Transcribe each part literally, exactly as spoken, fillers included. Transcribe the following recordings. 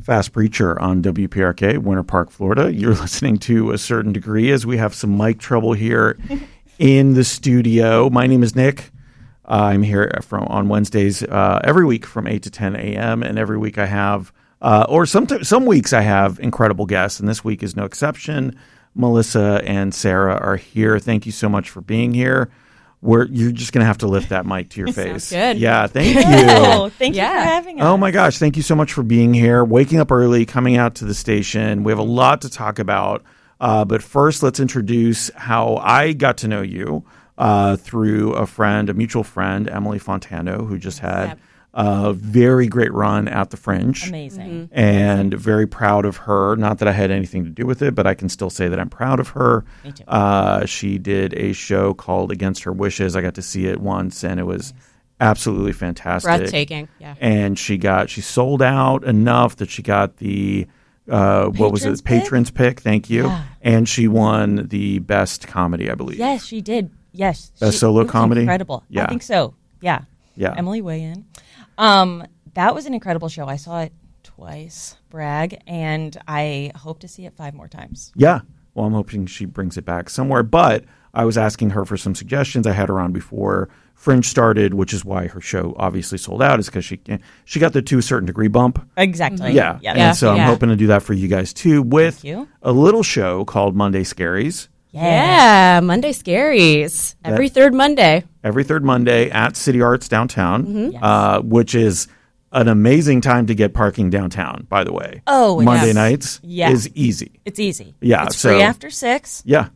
Fast Preacher on W P R K, Winter Park, Florida. You're listening to A Certain Degree as we have some mic trouble here in the studio. My name is Nick. Uh, I'm here from on Wednesdays uh, every week from eight to ten a.m. And every week I have, uh, or some, some weeks I have incredible guests, and this week is no exception. Melissa and Sarah are here. Thank you so much for being here. We're, you're just going to have to lift that mic to your face. Sounds good. Yeah, thank Oh, you. thank Yeah. you for having us. Oh my gosh, thank you so much for being here, waking up early, coming out to the station. We have a lot to talk about. Uh, but first, let's introduce how I got to know you uh, through a friend, a mutual friend, Emily Fontano, who just had Yep. a very great run at the Fringe. Amazing. And very proud of her. Not that I had anything to do with it, but I can still say that I'm proud of her. Me too. Uh, she did a show called Against Her Wishes. I got to see it once, and it was absolutely fantastic. Breathtaking. Yeah. And she got she sold out enough that she got the uh, what was Patrons it? pick? Patrons pick. Thank you. Yeah. And she won the best comedy, I believe. Yes, she did. Yes. A She- solo it was comedy? Incredible. Yeah. I think so. Yeah. Yeah. Emily, weigh in. Um, that was an incredible show. I saw it twice, brag, and I hope to see it five more times. Yeah. Well, I'm hoping she brings it back somewhere. But I was asking her for some suggestions. I had her on before Fringe started, which is why her show obviously sold out, is because she she got the To a Certain Degree bump. Exactly. Yeah. Yeah. Yeah. And so I'm Yeah. hoping to do that for you guys too with Thank you. a little show called Monday Scaries Yeah. Monday Scaries. Every That- third Monday. every third Monday at City Arts downtown, Mm-hmm. Yes. uh, which is an amazing time to get parking downtown, by the way. Oh, Monday yes. nights Yes. is easy. It's easy. Yeah, It's so- free after six, Yeah.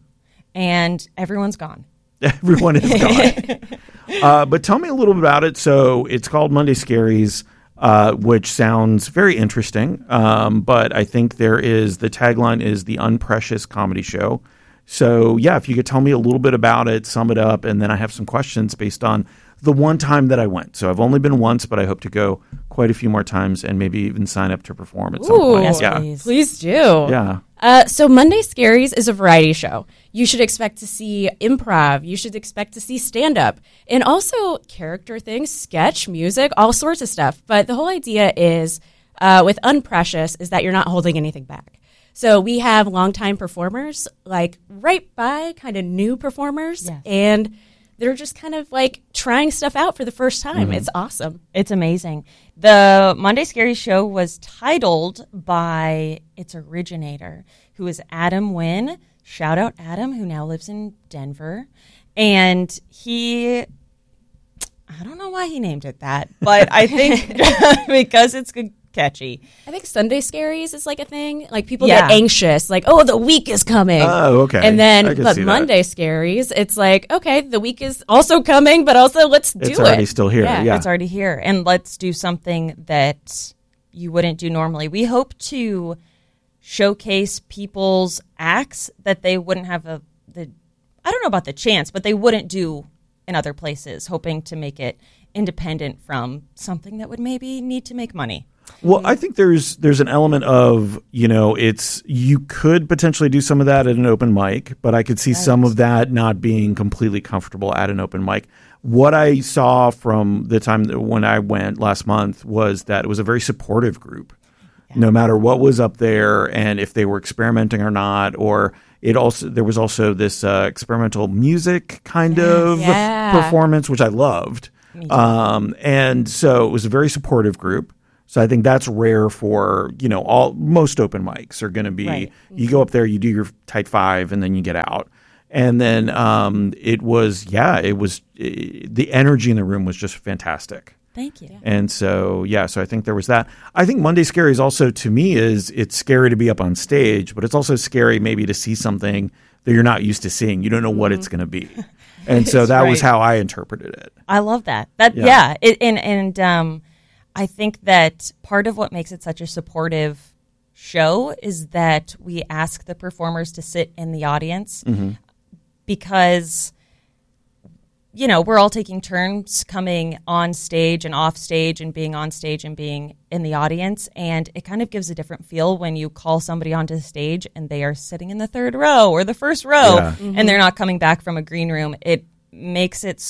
and everyone's gone. Everyone is gone. uh, but tell me a little bit about it. So it's called Monday Scaries, uh, which sounds very interesting. Um, but I think there is, the tagline is the Unprecious Comedy Show. So yeah, if you could tell me a little bit about it, sum it up, and then I have some questions based on the one time that I went. So I've only been once, but I hope to go quite a few more times and maybe even sign up to perform at some Ooh. point. Yes, yeah. please. Please do. Yeah. Uh, so Monday Scaries is a variety show. You should expect to see improv. You should expect to see stand-up. And also character things, sketch, music, all sorts of stuff. But the whole idea is, uh, with Unprecious, is that you're not holding anything back. So we have longtime performers, like right by kind of new performers. Yes. And they're just kind of like trying stuff out for the first time. It's awesome. It's amazing. The Monday Scary Show was titled by its originator, who is Adam Wynn. Shout out Adam, who now lives in Denver. And he, I don't know why he named it that, but I think because it's good, catchy. I think Sunday Scaries is like a thing. Like people Yeah. get anxious, like, oh, the week is coming. Oh, okay. And I then, can but see that. Monday Scaries, it's like, okay, the week is also coming, but also let's do It's it. already still here. Yeah, Yeah. It's already here. And let's do something that you wouldn't do normally. We hope to showcase people's acts that they wouldn't have a the I don't know about the chance, but they wouldn't do in other places, hoping to make it independent from something that would maybe need to make money. Well, I think there's there's an element of, you know, it's you could potentially do some of that at an open mic, but I could see some of that not being completely comfortable at an open mic. What I saw from the time that when I went last month was that it was a very supportive group. No matter what was up there and if they were experimenting or not, or it also there was also this uh, experimental music kind of Yeah. performance, which I loved. Um, and so it was a very supportive group. So I think that's rare for, you know, all most open mics are going to be, Right. you go up there, you do your tight five, and then you get out. And then um, it was, yeah, it was, eh, the energy in the room was just fantastic. Thank you. And so, yeah, so I think there was that. I think Monday Scaries also, to me, is it's scary to be up on stage, but it's also scary maybe to see something that you're not used to seeing. You don't know what it's going to be. And so that was right. how I interpreted it. I love that. That Yeah. yeah, it, and and um, I think that part of what makes it such a supportive show is that we ask the performers to sit in the audience because you know we're all taking turns coming on stage and off stage and being on stage and being in the audience, and it kind of gives a different feel when you call somebody onto the stage and they are sitting in the third row or the first row Yeah. and they're not coming back from a green room. It makes it s-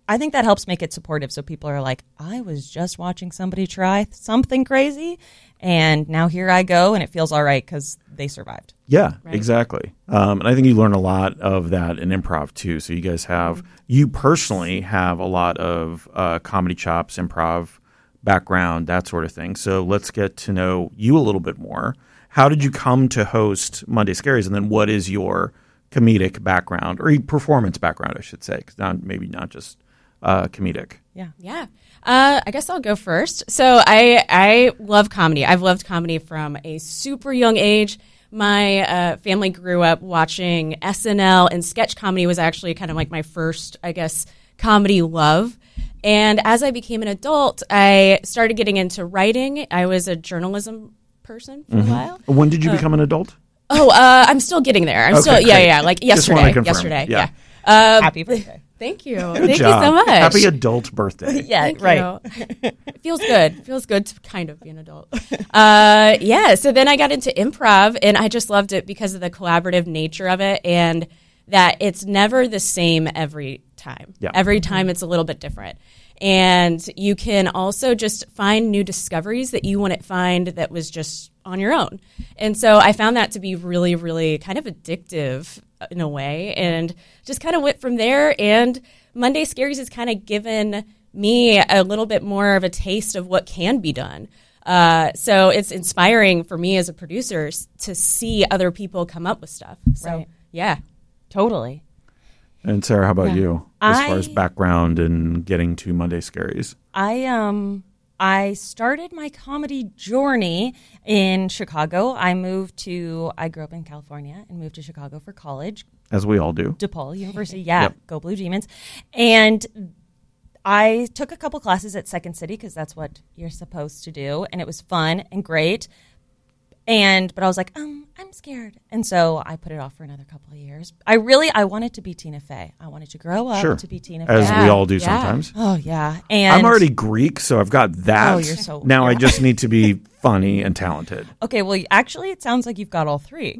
I think that helps make it supportive. So people are like, I was just watching somebody try something crazy, and now here I go, and it feels all right because they survived. Yeah, Right. exactly. Um, and I think you learn a lot of that in improv too. So you guys have, Mm-hmm. you personally have a lot of uh, comedy chops, improv background, that sort of thing. So let's get to know you a little bit more. How did you come to host Monday Scaries, and then what is your comedic background or performance background, I should say, because not maybe not just uh, comedic. Yeah. Yeah. Uh, I guess I'll go first. So I I love comedy. I've loved comedy from a super young age. My uh, family grew up watching S N L, and sketch comedy was actually kind of like my first, I guess, comedy love. And as I became an adult, I started getting into writing. I was a journalism person for Mm-hmm. a while. When did you become an adult? Oh, uh, I'm still getting there. I'm Okay, still, yeah, great. yeah, like Just wanna yesterday. confirm. Yesterday, Yeah. yeah. Um, Happy birthday. Thank you. Good Thank job. you so much. Happy adult birthday. Yeah, Thank right. you. It feels good. It feels good to kind of be an adult. Uh, yeah. So then I got into improv, and I just loved it because of the collaborative nature of it, and that it's never the same every time. Yeah. Every time it's a little bit different. And you can also just find new discoveries that you wouldn't find that was just on your own. And so I found that to be really, really kind of addictive in a way, and just kind of went from there. And Monday Scaries has kind of given me a little bit more of a taste of what can be done. Uh, so it's inspiring for me as a producer s- to see other people come up with stuff. So, Right. yeah. Totally. And Sarah, how about Yeah. you? As far I- as background and getting to Monday Scaries. I um I started my comedy journey in Chicago. I moved to I grew up in California and moved to Chicago for college. As we all do. DePaul University. Yeah, Yep. go Blue Demons. And I took a couple classes at Second City because that's what you're supposed to do, and it was fun and great. And but I was like, um, I'm scared, and so I put it off for another couple of years. I really I wanted to be Tina Fey. I wanted to grow up Sure. to be Tina As Fey. we Yeah. all do Yeah. sometimes. Oh yeah, and I'm already Greek, so I've got that. Oh, you're so- now I yeah. just need to be funny and talented. Okay, well, actually, it sounds like you've got all three.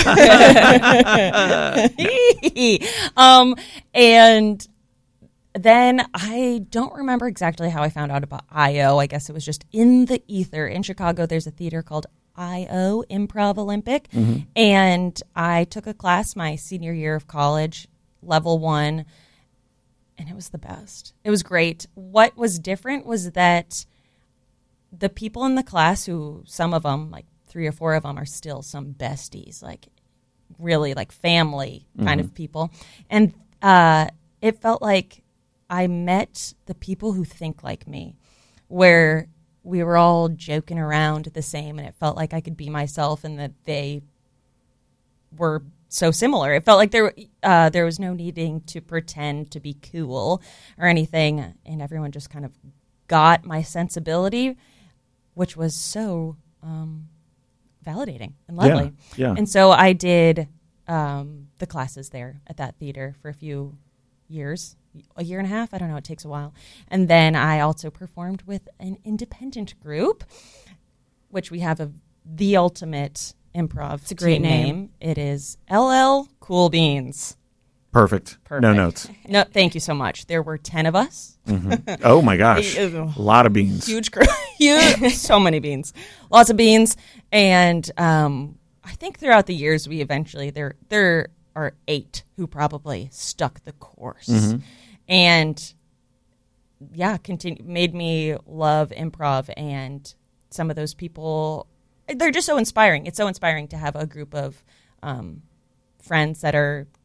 um, and then I don't remember exactly how I found out about I O. I guess it was just in the ether. In Chicago, there's a theater called I O, Improv Olympic. And I took a class my senior year of college, level one, and it was the best. It was great. What was different was that the people in the class, who some of them, like three or four of them, are still some besties, like really like family kind of people. And uh, it felt like I met the people who think like me, where we were all joking around the same, and it felt like I could be myself and that they were so similar. It felt like there uh, there was no needing to pretend to be cool or anything, and everyone just kind of got my sensibility, which was so um, validating and lovely. Yeah, yeah. And so I did um, the classes there at that theater for a few years, a year and a half. I don't know. It takes a while. And then I also performed with an independent group, which we have a the ultimate improv. It's a great name. It is L L Cool Beans. Perfect. Perfect. No notes. No, thank you so much. There were ten of us. Oh my gosh. Ew. A lot of beans. Huge group. Huge. So many beans. Lots of beans. And um, I think throughout the years, we eventually, there there are eight who probably stuck the course. And yeah, continue, made me love improv. And some of those people, they're just so inspiring. It's so inspiring to have a group of um, friends that are